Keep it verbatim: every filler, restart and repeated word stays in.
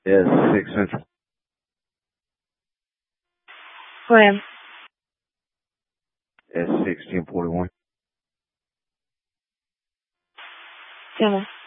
S six Central. Where? S six ten forty one. Seven.